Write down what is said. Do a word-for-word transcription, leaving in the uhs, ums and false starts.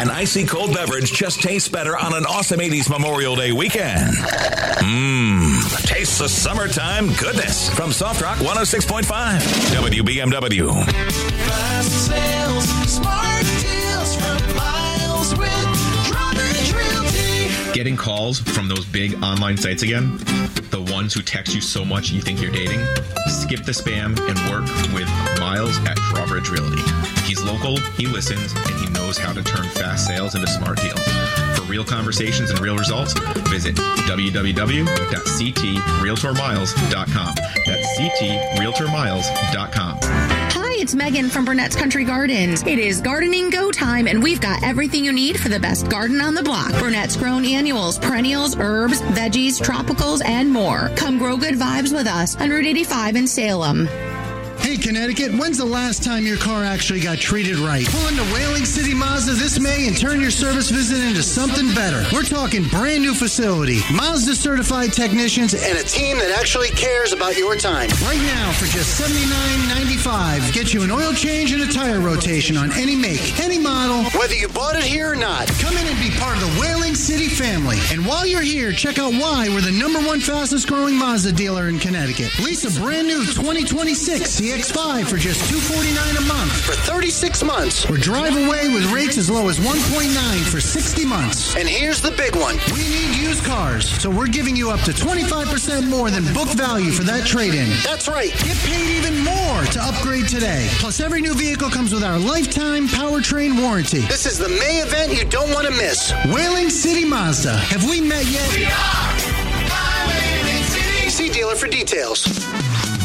An icy cold beverage just tastes better on an awesome eighties Memorial Day weekend. Mmm, tastes the summertime goodness from Soft Rock one oh six point five W B M W. Fast sales, smart deals from Miles with Drawbridge Realty. Getting calls from those big online sites again? The ones who text you so much you think you're dating? Skip the spam and work with Miles at Drawbridge Realty. He's local, he listens, and he knows how to turn fast sales into smart deals. For real conversations and real results, visit w w w dot c t realtor miles dot com. That's c t realtor miles dot com. Hi, it's Megan from Burnett's Country Gardens. It is gardening go time, and we've got everything you need for the best garden on the block. Burnett's grown annuals, perennials, herbs, veggies, tropicals, and more. Come grow good vibes with us on Route eighty-five in Salem. Hey, Connecticut, when's the last time your car actually got treated right? Pull into Whaling City Mazda this May and turn your service visit into something better. We're talking brand new facility, Mazda certified technicians, and a team that actually cares about your time. Right now, for just seventy-nine ninety-five, get you an oil change and a tire rotation on any make, any model, whether you bought it here or not. Come in and be part of the Whaling City family. And while you're here, check out why we're the number one fastest growing Mazda dealer in Connecticut. Lease a brand new twenty twenty-six C X five for just two hundred forty-nine dollars a month for thirty-six months, or drive away with rates as low as one point nine for sixty months. And here's the big one. We need used cars, so we're giving you up to twenty-five percent more than book value for that trade-in. That's right. Get paid even more to upgrade today. Plus, every new vehicle comes with our lifetime powertrain warranty. This is the May event you don't want to miss. Whaling City Mazda. Have we met yet? We are Whaling City. See dealer for details.